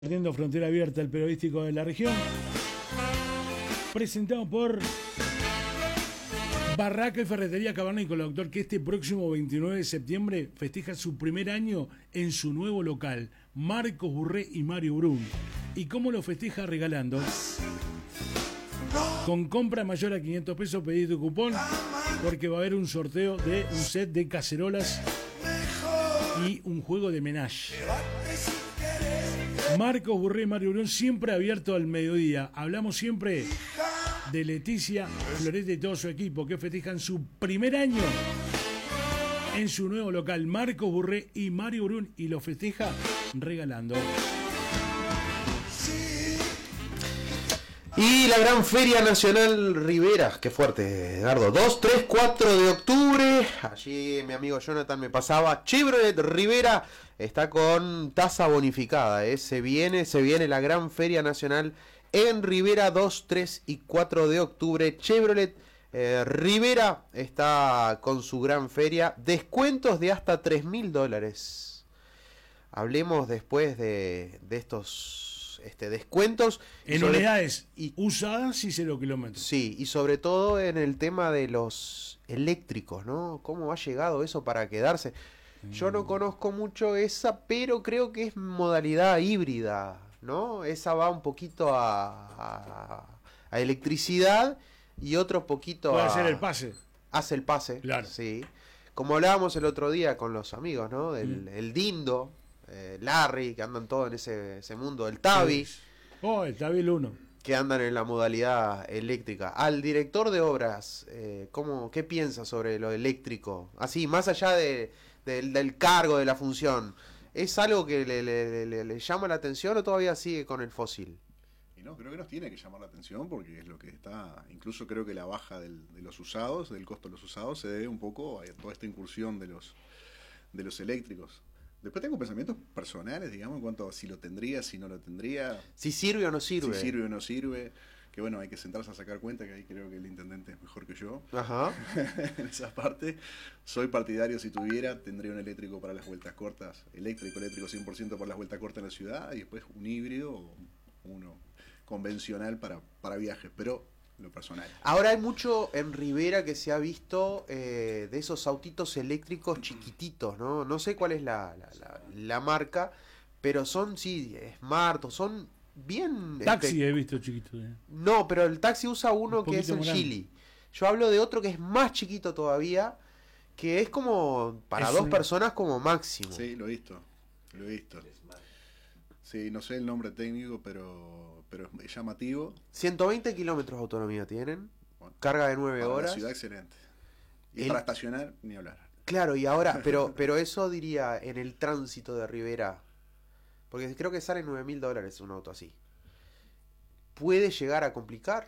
Compartiendo Frontera Abierta, el periodístico de la región, presentado por Barraca y Ferretería Cavernícola, doctor, que este próximo 29 de septiembre festeja su primer año en su nuevo local, Marcos Burré y Mario Brun. ¿Y cómo lo festeja? Regalando. Con compra mayor a 500 pesos pedís tu cupón, porque va a haber un sorteo de un set de cacerolas y un juego de menage. Marcos Burré y Mario Brun, siempre abierto al mediodía. Hablamos siempre de Leticia Florete y todo su equipo, que festejan su primer año en su nuevo local, Marcos Burré y Mario Brun, y lo festeja regalando. Y la gran Feria Nacional Rivera, qué fuerte, Edgardo, 2, 3, 4 de octubre, allí mi amigo Jonathan me pasaba, Chevrolet Rivera está con tasa bonificada, se viene la gran Feria Nacional en Rivera, 2, 3 y 4 de octubre, Chevrolet Rivera está con su gran feria, descuentos de hasta $3.000. Hablemos después de estos descuentos en unidades usadas y 0 kilómetros. Sí, y sobre todo en el tema de los eléctricos, ¿no? ¿Cómo ha llegado eso para quedarse? Yo no conozco mucho esa, pero creo que es modalidad híbrida, ¿no? Esa va un poquito a electricidad y otro poquito puede hacer el pase. Hace el pase, claro. Sí. Como hablábamos el otro día con los amigos, ¿no? El Dindo, Larry, que andan todos en ese mundo, el Tavi. El Tavi el 1. Que andan en la modalidad eléctrica. Al director de obras, ¿qué piensa sobre lo eléctrico? Así, más allá del cargo, de la función, ¿es algo que le llama la atención o todavía sigue con el fósil? Y no, creo que nos tiene que llamar la atención porque es lo que está, incluso creo que la baja de los usados, del costo de los usados, se debe un poco a toda esta incursión de los eléctricos. Después tengo pensamientos personales, digamos, en cuanto a si lo tendría, si no lo tendría. Si sirve o no sirve. Si sirve o no sirve. Que bueno, hay que sentarse a sacar cuenta, que ahí creo que el intendente es mejor que yo. Ajá. En esa parte. Soy partidario, si tuviera, tendría un eléctrico para las vueltas cortas. Eléctrico 100% para las vueltas cortas en la ciudad. Y después un híbrido o uno convencional para viajes. Pero lo personal. Ahora hay mucho en Rivera que se ha visto de esos autitos eléctricos chiquititos, ¿no? No sé cuál es la marca, pero son, sí, Smart, son bien... Taxi he visto chiquito. No, pero el taxi usa uno que es el Geely. Yo hablo de otro que es más chiquito todavía, que es como para dos personas como máximo. Sí, lo he visto. Sí, no sé el nombre técnico, pero es llamativo. 120 kilómetros de autonomía tienen. Bueno, carga de 9 horas. La ciudad excelente. Y para estacionar, ni hablar. Claro, y ahora, pero eso diría en el tránsito de Rivera, porque creo que sale $9.000 un auto así. ¿Puede llegar a complicar?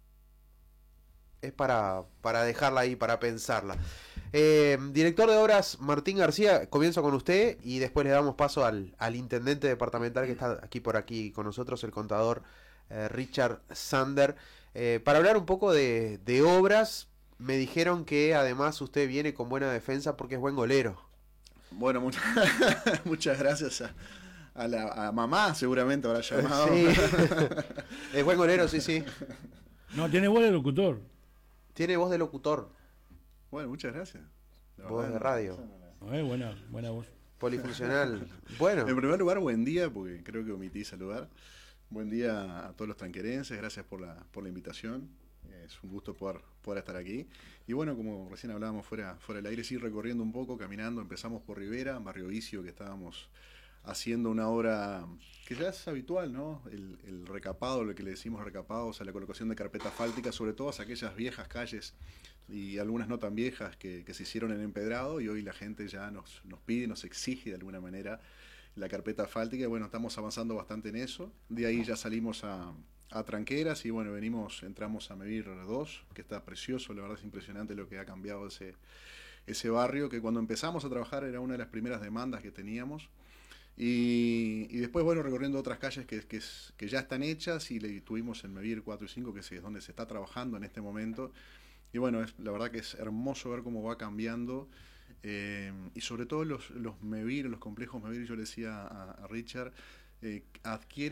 Es para dejarla ahí, para pensarla. Director de obras Martín García, comienzo con usted y después le damos paso al intendente departamental que está aquí con nosotros, el contador Richard Sander, para hablar un poco de obras. Me dijeron que además usted viene con buena defensa porque es buen golero. Bueno, muchas gracias a mamá, seguramente habrá llamado. Sí. Es buen golero, sí. No, tiene voz de locutor. Tiene voz de locutor. Bueno, muchas gracias. Voz de radio. Buena voz. Polifuncional. Bueno. En primer lugar, buen día, porque creo que omití saludar. Buen día a todos los tranquerenses, gracias por la invitación. Es un gusto poder estar aquí. Y bueno, como recién hablábamos fuera del aire, sí, recorriendo un poco, caminando. Empezamos por Rivera, Barrio Vicio, que estábamos haciendo una obra que ya es habitual, ¿no? El recapado, lo que le decimos recapado, o sea, la colocación de carpeta asfáltica, sobre todo a aquellas viejas calles y algunas no tan viejas que se hicieron en empedrado, y hoy la gente ya nos pide, nos exige de alguna manera la carpeta asfáltica, y bueno, estamos avanzando bastante en eso. De ahí ya salimos a Tranqueras y bueno, entramos a Mevir 2, que está precioso, la verdad es impresionante lo que ha cambiado ese barrio, que cuando empezamos a trabajar era una de las primeras demandas que teníamos. Y después, bueno, recorriendo otras calles que ya están hechas, y tuvimos en Mevir 4 y 5, que es donde se está trabajando en este momento. Y bueno, la verdad que es hermoso ver cómo va cambiando. Y sobre todo los Mevir, los complejos Mevir, yo le decía a Richard, adquiere